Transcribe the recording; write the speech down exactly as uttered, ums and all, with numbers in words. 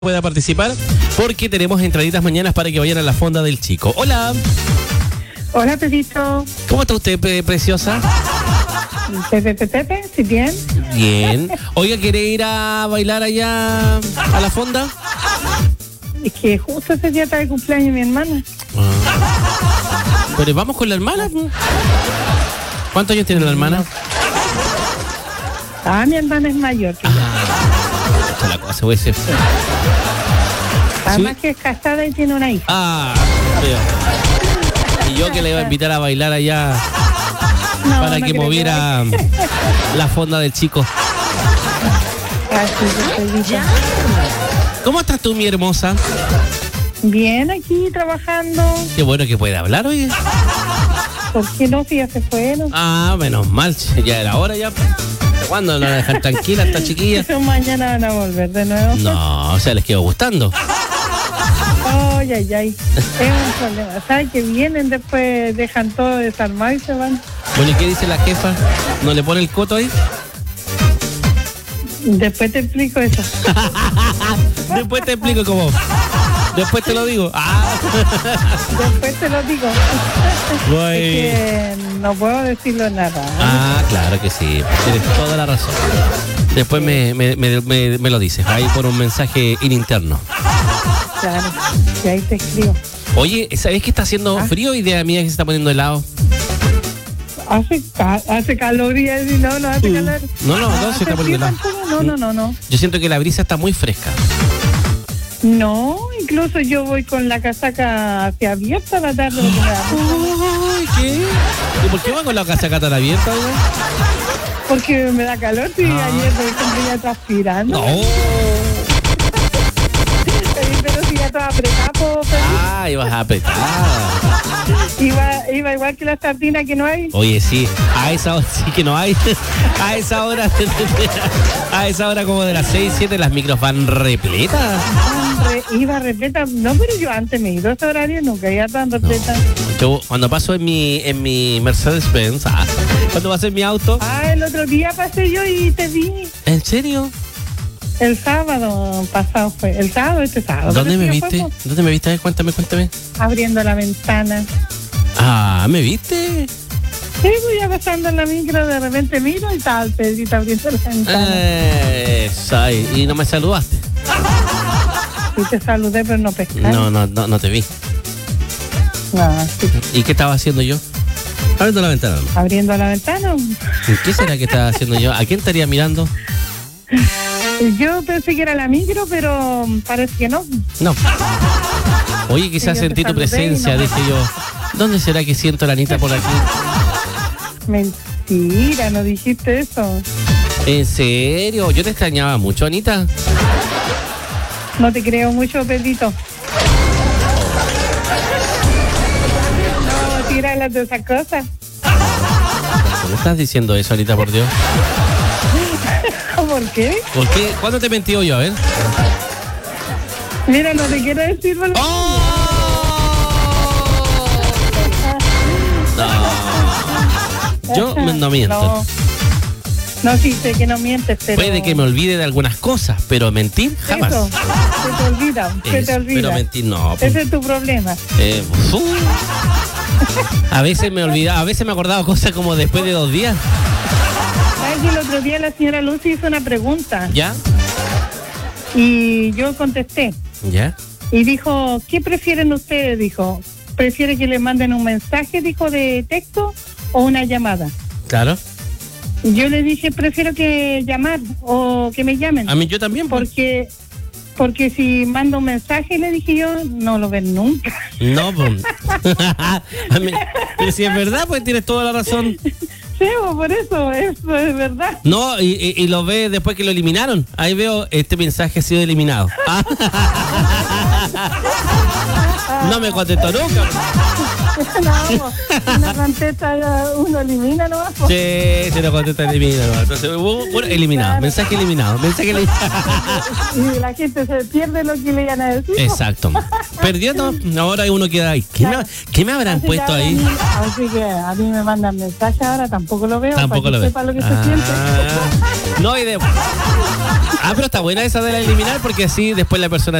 pueda participar porque tenemos entraditas mañanas para que vayan a la fonda del chico. Hola. Hola, Pedrito. ¿Cómo está usted, pe- preciosa? Pepe, Pepe, Pepe, ¿sí bien? Bien. Oiga, ¿quiere ir a bailar allá a la fonda? Es que justo ese día está de cumpleaños mi hermana. Ah. Pero vamos con la hermana. ¿Cuántos años tiene la hermana? Ah, mi hermana es mayor. Que yo. Ah, la cosa, güey. Se... Además ¿Sí? que es casada y tiene una hija. Ah, veo. Y yo que le iba a invitar a bailar allá No, para no que creo moviera que la fonda del chico. Así que, Pedrito. ¿Cómo estás tú, mi hermosa? Bien, aquí trabajando. Qué bueno que puede hablar, oye. ¿Por qué no? Si ya se fueron. Ah, menos mal, ya era hora ya. ¿Cuándo la dejan tranquila esta chiquilla? Eso mañana van a volver de nuevo. No, o sea, les quedó gustando. Ay, ay, ay. Es un problema. ¿Sabes que vienen después, dejan todo desarmado y se van? Bueno, ¿y qué dice la jefa? ¿No le pone el coto ahí? Después te explico eso. Después te explico cómo. Después te lo digo. Ah. Después te lo digo. Guay. Es que no puedo decirlo nada. Ah, claro que sí. Tienes toda la razón. Después me, me, me, me, me lo dices. Ahí por un mensaje interno. Claro. Y ahí te escribo. Oye, ¿sabes que está haciendo ¿Ah? frío? Idea mía que se está poniendo helado. Hace, ca hace calor y así, no, no hace Uh, calor. no, no, no, ¿Hace se está poniendo frío helado. tampoco? No, no, no, no. Yo siento que la brisa está muy fresca. No, incluso yo voy con la casaca hacia abierta a la tarde. Porque me da mucho- Ay, ¿qué? ¿Y por qué va con la casaca tan abierta, oiga? Porque me da calor, sí, Ah. ayer por ejemplo ya transpirando. No. Pero si ya estaba apretado, po, Pedro. Ah, ibas apretada. iba, iba igual que la sardina que no hay. Oye, sí, a esa hora sí que no hay. A esa hora, a esa hora como de las seis, siete, las micros van repletas. Re- iba repleta. No, pero yo antes me he ido a ese horario, nunca iba tan repleta. Yo cuando paso en mi en mi Mercedes-Benz, ah, cuando paso en mi auto, Ah, el otro día pasé yo y te vi. ¿en serio? El sábado pasado fue. El sábado, este sábado. ¿Dónde me parece que viste? fuimos ¿Dónde me viste? A ver, cuéntame, cuéntame. Abriendo la ventana. Ah, ¿me viste? Sí, voy ya pasando en la micro, de repente miro y tal, Pedrito abriendo la ventana. Eh, ay, y no me saludaste. Sí te saludé, pero no pescaste. No, no, no, no te vi. Ah, sí. ¿Y qué estaba haciendo yo? Abriendo la ventana. ¿No? Abriendo la ventana. ¿Qué será que estaba haciendo yo? ¿A quién estaría mirando? Yo pensé que era la micro, pero parece que no. No. Oye, quizás Sí, yo te sentí tu saludé y presencia, no me- dije yo. ¿Dónde será que siento a la Anita por aquí? Mentira, no dijiste eso. ¿En serio? Yo te extrañaba mucho, Anita. No te creo mucho, Pedrito. No, tírala de esas cosas. ¿Cómo estás diciendo eso, Anita, por Dios? ¿Por qué? ¿Por qué? ¿Cuándo te he mentido yo? A ver. Mira, no te quiero decir por ¡Oh! No. Yo me- no miento. No, no, sí sé que no mientes, pero... Puede que me olvide de algunas cosas, pero mentir jamás. Eso, se te olvida, se Eso, te olvida. pero mentir no. pues, Ese es tu problema. eh, uf. A veces me olvidaba, a veces me acordaba cosas como después de dos días. ¿Sabes que el otro día la señora Lucy hizo una pregunta ¿Ya? y yo contesté? ¿Ya? Y dijo, ¿qué prefieren ustedes? Dijo, ¿prefiere que le manden un mensaje, dijo, de texto o una llamada? Claro. Y yo le dije, prefiero que llamar o que me llamen. A mí yo también. pues. Porque porque si mando un mensaje, le dije yo, no lo ven nunca. No, pues. A mí- pero si es verdad, pues tienes toda la razón. Sí, pues, por eso, eso es verdad. No, y, y, y lo ve después que lo eliminaron. Ahí veo, este mensaje ha sido eliminado. Ah. No me contestó nunca. No, una contesta, uno elimina nomás. Sí, se lo contesta, elimina nomás. Entonces, bueno, eliminado, claro. Mensaje eliminado, mensaje eliminado. Y la gente se pierde lo que le iban a decir. Exacto. Perdiendo, ahora uno queda ahí. ¿Qué, claro. me, ¿qué me habrán así puesto ahí? Mí, así que a mí me mandan mensajes ahora, tampoco lo veo. Tampoco para lo que veo. sepa lo que ah, se siente. No, y de... Ah, pero está buena esa de la eliminar porque así después la persona